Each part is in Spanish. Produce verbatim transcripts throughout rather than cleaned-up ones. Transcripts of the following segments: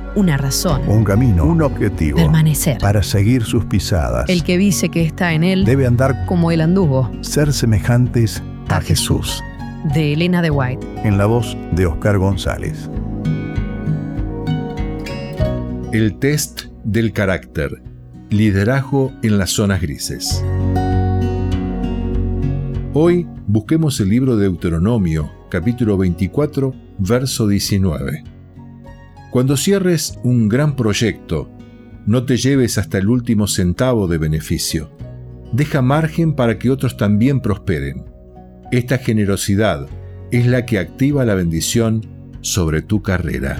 una razón, un camino, un objetivo, permanecer. Para seguir sus pisadas. El que dice que está en él debe andar como él anduvo. Ser semejantes a, a Jesús. Jesús. De Elena de White. En la voz de Oscar González. El test del carácter. Liderazgo en las zonas grises. Hoy busquemos el libro de Deuteronomio, capítulo veinticuatro, verso diecinueve. Cuando cierres un gran proyecto, no te lleves hasta el último centavo de beneficio. Deja margen para que otros también prosperen. Esta generosidad es la que activa la bendición sobre tu carrera.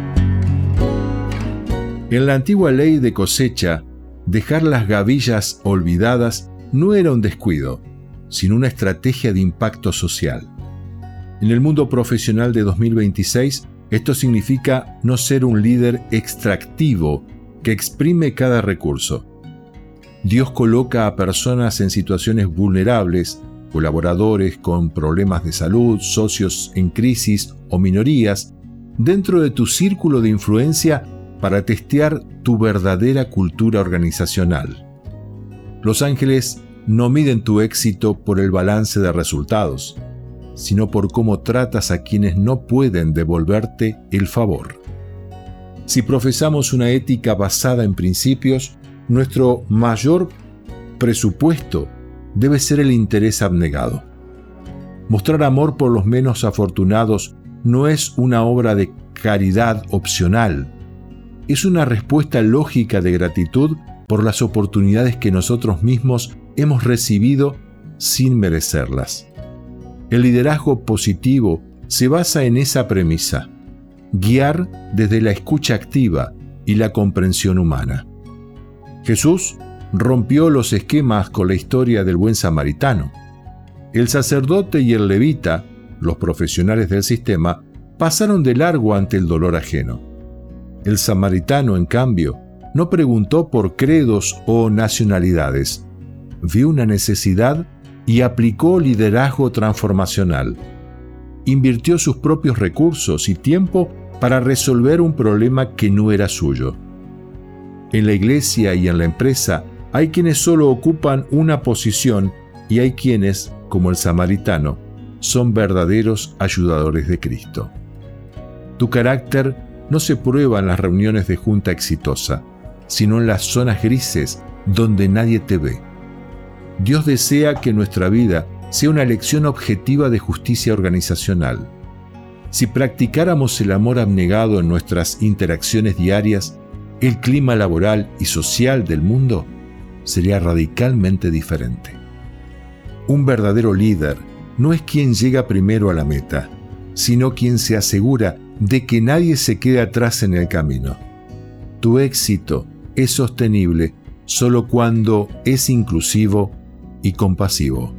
En la antigua ley de cosecha, dejar las gavillas olvidadas no era un descuido, sino una estrategia de impacto social. En el mundo profesional de dos mil veintiséis, esto significa no ser un líder extractivo que exprime cada recurso. Dios coloca a personas en situaciones vulnerables, colaboradores con problemas de salud, socios en crisis o minorías, dentro de tu círculo de influencia para testear tu verdadera cultura organizacional. Los ángeles no miden tu éxito por el balance de resultados, sino por cómo tratas a quienes no pueden devolverte el favor. Si profesamos una ética basada en principios, nuestro mayor presupuesto debe ser el interés abnegado. Mostrar amor por los menos afortunados no es una obra de caridad opcional, es una respuesta lógica de gratitud por las oportunidades que nosotros mismos hemos recibido sin merecerlas. El liderazgo positivo se basa en esa premisa: guiar desde la escucha activa y la comprensión humana. Jesús rompió los esquemas con la historia del buen samaritano. El sacerdote y el levita, los profesionales del sistema, pasaron de largo ante el dolor ajeno. El samaritano, en cambio, no preguntó por credos o nacionalidades. Vio una necesidad y aplicó liderazgo transformacional. Invirtió sus propios recursos y tiempo para resolver un problema que no era suyo. En la iglesia y en la empresa hay quienes solo ocupan una posición y hay quienes, como el samaritano, son verdaderos ayudadores de Cristo. Tu carácter no se prueba en las reuniones de junta exitosa, sino en las zonas grises donde nadie te ve. Dios desea que nuestra vida sea una lección objetiva de justicia organizacional. Si practicáramos el amor abnegado en nuestras interacciones diarias, el clima laboral y social del mundo sería radicalmente diferente. Un verdadero líder no es quien llega primero a la meta, sino quien se asegura de que nadie se quede atrás en el camino. Tu éxito es sostenible solo cuando es inclusivo y compasivo.